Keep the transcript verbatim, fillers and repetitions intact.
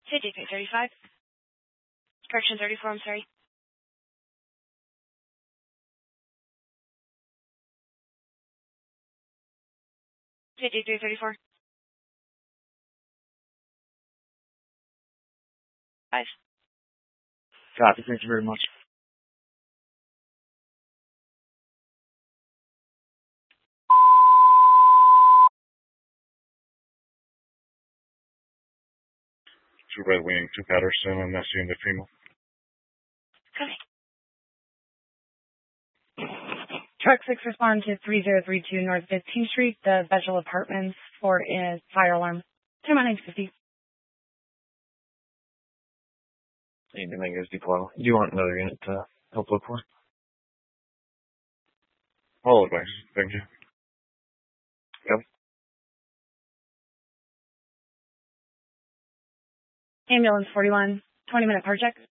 fifty-three thirty-five. Correction thirty-four, I'm sorry. fifty-three thirty-four. Five. Copy. Thank you very much. Two Red Wing, two Patterson, and that's the female. Copy. Truck six respond to three zero three two North fifteenth Street, the Special Apartments for a fire alarm. Two nine fifty. Need to make this deploy. Do you want another unit to help look for? All advice. Thank you. Yep. Ambulance forty-one, twenty minute project.